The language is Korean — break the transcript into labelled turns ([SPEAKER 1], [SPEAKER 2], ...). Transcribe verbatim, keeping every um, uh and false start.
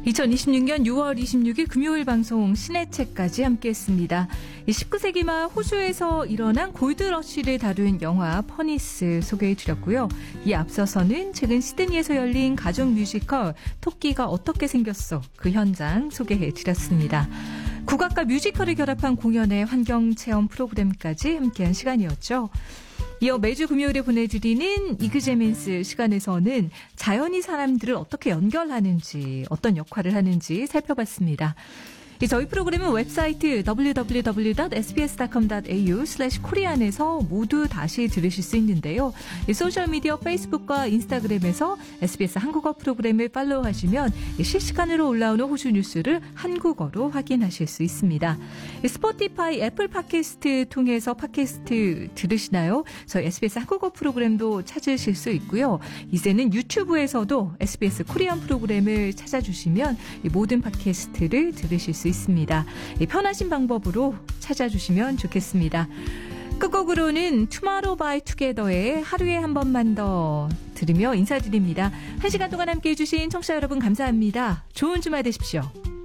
[SPEAKER 1] 이천이십육년 유월 이십육일 금요일 방송 신해책까지 함께했습니다. 십구 세기 말 호주에서 일어난 골드러시를 다룬 영화 퍼니스 소개해드렸고요. 이 앞서서는 최근 시드니에서 열린 가족 뮤지컬 토끼가 어떻게 생겼어 그 현장 소개해드렸습니다. 국악과 뮤지컬을 결합한 공연의 환경체험 프로그램까지 함께한 시간이었죠. 이어 매주 금요일에 보내드리는 이그제민스 시간에서는 자연이 사람들을 어떻게 연결하는지, 어떤 역할을 하는지 살펴봤습니다. 저희 프로그램은 웹사이트 더블유 더블유 더블유 닷 에스비에스 닷 컴 닷 에이유 슬래시 코리안에서 모두 다시 들으실 수 있는데요. 소셜미디어 페이스북과 인스타그램에서 에스비에스 한국어 프로그램을 팔로우하시면 실시간으로 올라오는 호주 뉴스를 한국어로 확인하실 수 있습니다. 스포티파이, 애플 팟캐스트 통해서 팟캐스트 들으시나요? 저희 에스비에스 한국어 프로그램도 찾으실 수 있고요. 이제는 유튜브에서도 에스비에스 코리안 프로그램을 찾아주시면 모든 팟캐스트를 들으실 수 있습니다. 편하신 방법으로 찾아주시면 좋겠습니다. 끝곡으로는 투마로우 바이 투게더의 하루에 한 번만 더 들으며 인사드립니다. 한 시간 동안 함께해 주신 청취자 여러분 감사합니다. 좋은 주말 되십시오.